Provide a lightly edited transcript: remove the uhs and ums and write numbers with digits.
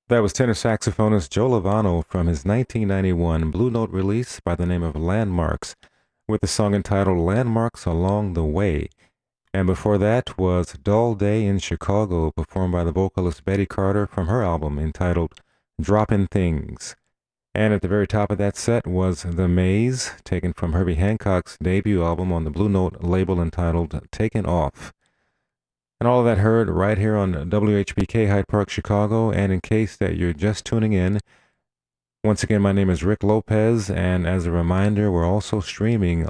That was tenor saxophonist Joe Lovano from his 1991 Blue Note release by the name of Landmarks, with the song entitled Landmarks Along the Way. And before that was Dull Day in Chicago, performed by the vocalist Betty Carter from her album entitled Droppin' Things. And at the very top of that set was The Maze, taken from Herbie Hancock's debut album on the Blue Note label entitled Taken Off. And all of that heard right here on WHBK Hyde Park, Chicago. And in case that you're just tuning in, once again, my name is Rick Lopez, and as a reminder, we're also streaming